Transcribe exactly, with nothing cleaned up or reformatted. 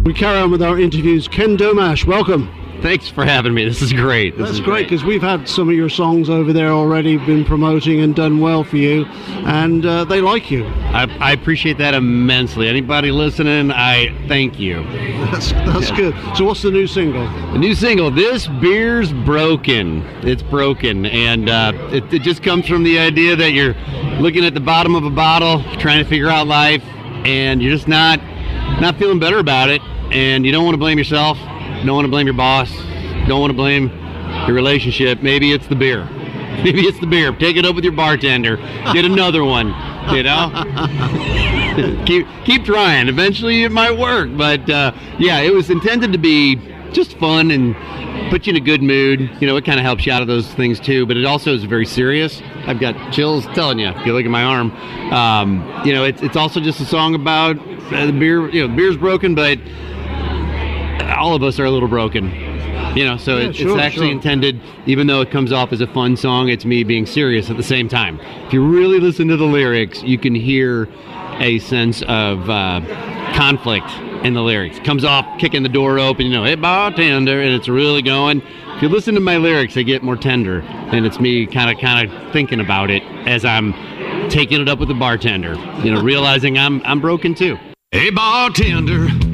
We carry on with our interviews. Ken Domash, welcome. Thanks for having me. This is great. This That's is great because we've had some of your songs over there already, been promoting and done well for you, and uh, they like you. I, I appreciate that immensely. Anybody listening, I thank you. That's that's good. So what's the new single? The new single, This Beer's Broken. It's broken, and uh, it, it just comes from the idea that you're looking at the bottom of a bottle, trying to figure out life, and you're just not not feeling better about it, and you don't want to blame yourself. Don't want to blame your boss. Don't want to blame your relationship. Maybe it's the beer. Maybe it's the beer. Take it up with your bartender. Get another one. You know. keep keep trying. Eventually, it might work. But uh, yeah, it was intended to be just fun and put you in a good mood. You know, it kind of helps you out of those things too. But it also is very serious. I've got chills telling you. If you look at my arm, um, you know, it's it's also just a song about uh, the beer. You know, beer's broken, but all of us are a little broken, you know, so yeah, it, sure, it's actually sure. intended, even though it comes off as a fun song, it's me being serious at the same time. If you really listen to the lyrics, you can hear a sense of uh, conflict in the lyrics. It comes off kicking the door open, you know, hey, bartender, and it's really going. If you listen to my lyrics, they get more tender, and it's me kind of kind of thinking about it as I'm taking it up with the bartender, you know, realizing I'm I'm broken too. Hey, bartender,